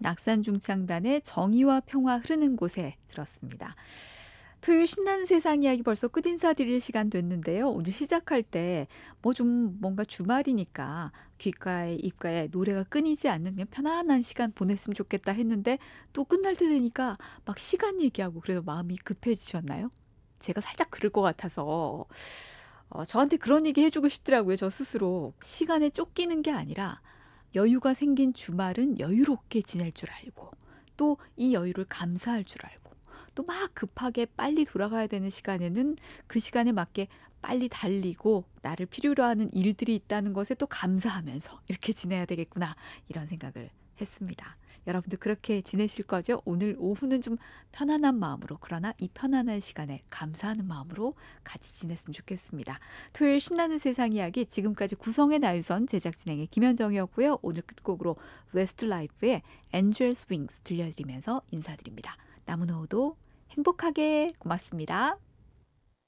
낙산중창단의 정의와 평화 흐르는 곳에 들었습니다. 토요일 신나는 세상 이야기 벌써 끝인사 드릴 시간 됐는데요. 오늘 시작할 때 뭔가 주말이니까 귓가에 입가에 노래가 끊이지 않는 그냥 편안한 시간 보냈으면 좋겠다 했는데 또 끝날 때 되니까 막 시간 얘기하고 그래서 마음이 급해지셨나요? 제가 살짝 그럴 것 같아서 저한테 그런 얘기 해주고 싶더라고요. 저 스스로. 시간에 쫓기는 게 아니라 여유가 생긴 주말은 여유롭게 지낼 줄 알고 또 이 여유를 감사할 줄 알고 또 막 급하게 빨리 돌아가야 되는 시간에는 그 시간에 맞게 빨리 달리고 나를 필요로 하는 일들이 있다는 것에 또 감사하면서 이렇게 지내야 되겠구나 이런 생각을 했습니다. 여러분도 그렇게 지내실 거죠? 오늘 오후는 좀 편안한 마음으로 그러나 이 편안한 시간에 감사하는 마음으로 같이 지냈으면 좋겠습니다. 토요일 신나는 세상 이야기 지금까지 구성의 나유선 제작 진행의 김현정이었고요. 오늘 끝곡으로 웨스트라이프의 Angels Wings 들려드리면서 인사드립니다. 남은 오후도 행복하게 고맙습니다.